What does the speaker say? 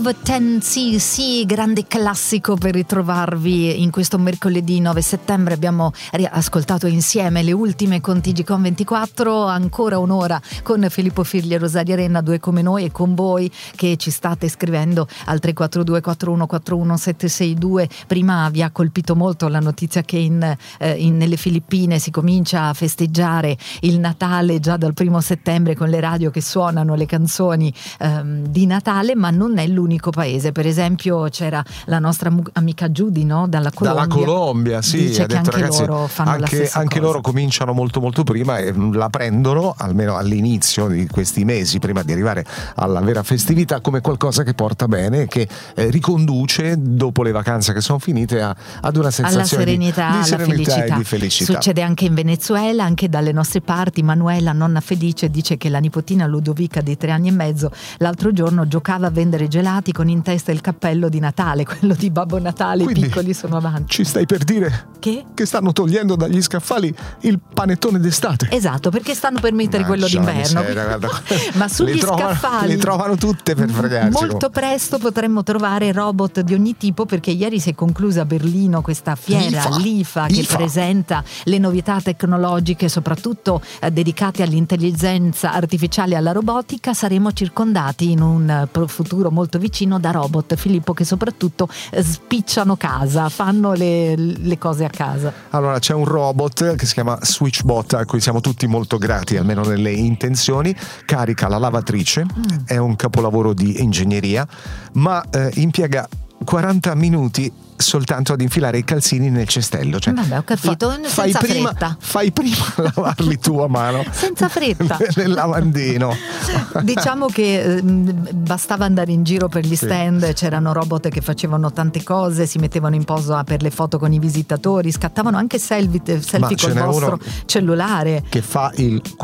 10cc, grande classico per ritrovarvi in questo mercoledì 9 settembre. Abbiamo ascoltato insieme le ultime con TGcom 24, ancora un'ora con Filippo Figli e Rosaria Renna, due come noi, e con voi che ci state scrivendo al 342 4141 762. Prima vi ha colpito molto la notizia che nelle Filippine si comincia a festeggiare il Natale già dal 1 settembre con le radio che suonano le canzoni di Natale, ma non è l'unico paese. Per esempio c'era la nostra amica Judy, no? Dalla Colombia, sì, dice ha che detto, anche ragazzi, loro fanno la stessa anche cosa. loro cominciano molto molto prima e la prendono, almeno all'inizio di questi mesi prima di arrivare alla vera festività, come qualcosa che porta bene, che riconduce dopo le vacanze che sono finite ad una sensazione alla serenità, di alla serenità felicità. e di felicità. Succede anche in Venezuela, anche dalle nostre parti. Manuela, nonna felice, dice che la nipotina Ludovica di 3 anni e mezzo l'altro giorno giocava a vendere gelati con in testa il cappello di Natale, quello di Babbo Natale. Quindi, i piccoli sono avanti. Ci stai per dire che stanno togliendo dagli scaffali il panettone d'estate? Esatto, perché stanno per mettere quello d'inverno. Ma sugli scaffali le trovano tutte per fregarci. Molto presto potremmo trovare robot di ogni tipo, perché ieri si è conclusa a Berlino questa fiera l'IFA che presenta le novità tecnologiche, soprattutto dedicate all'intelligenza artificiale e alla robotica. Saremo circondati in un futuro molto vicino da robot, Filippo, che soprattutto spicciano casa, fanno le cose a casa. Allora c'è un robot che si chiama Switchbot, a cui siamo tutti molto grati, almeno nelle intenzioni. Carica la lavatrice, è un capolavoro di ingegneria, ma impiega 40 minuti soltanto ad infilare i calzini nel cestello. Cioè, vabbè, ho capito, fai prima a lavarli tu a mano senza fretta nel lavandino. Diciamo che bastava andare in giro per gli stand, c'erano robot che facevano tante cose, si mettevano in posa per le foto con i visitatori, scattavano anche selfie col vostro cellulare, che fa il